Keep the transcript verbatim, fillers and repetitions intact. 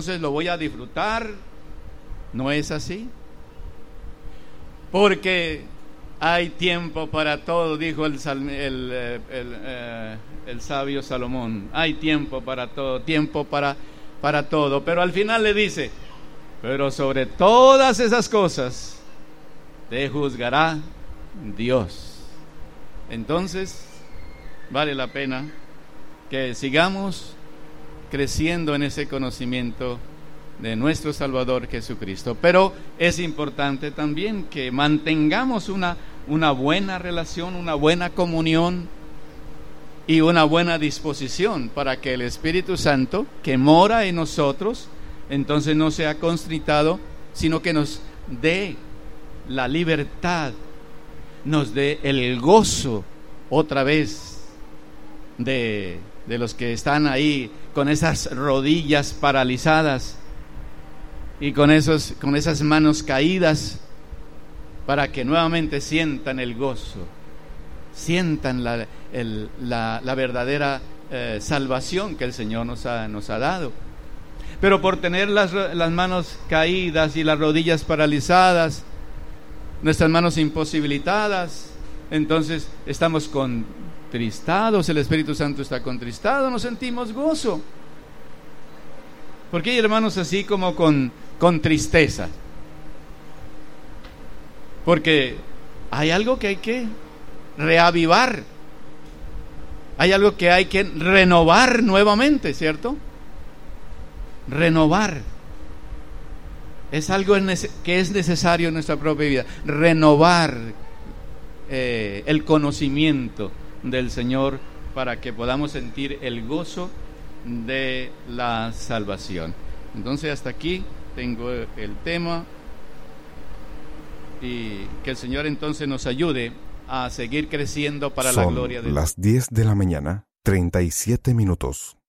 entonces lo voy a disfrutar. No es así. Porque hay tiempo para todo, dijo el, el, el, el, el, el sabio Salomón. Hay tiempo para todo, tiempo para, para todo. Pero al final le dice, pero sobre todas esas cosas te juzgará Dios. Entonces, vale la pena que sigamos creciendo en ese conocimiento de nuestro Salvador Jesucristo. Pero es importante también que mantengamos una, una buena relación, una buena comunión y una buena disposición para que el Espíritu Santo que mora en nosotros, entonces no sea constritado, sino que nos dé la libertad, nos dé el gozo otra vez de, de los que están ahí con esas rodillas paralizadas y con, esos, con esas manos caídas, para que nuevamente sientan el gozo, sientan la, el, la, la verdadera eh, salvación que el Señor nos ha, nos ha dado. Pero por tener las, las manos caídas y las rodillas paralizadas, nuestras manos imposibilitadas, entonces estamos contristados, el Espíritu Santo está contristado, no sentimos gozo. Porque hay hermanos así como con, con tristeza. Porque hay algo que hay que reavivar. Hay algo que hay que renovar nuevamente, ¿cierto? Renovar. Es algo que es necesario en nuestra propia vida. Renovar eh, el conocimiento del Señor para que podamos sentir el gozo de la salvación. Entonces hasta aquí tengo el tema, y que el Señor entonces nos ayude a seguir creciendo para Son la gloria de Dios. Las diez de la mañana, treinta y siete minutos.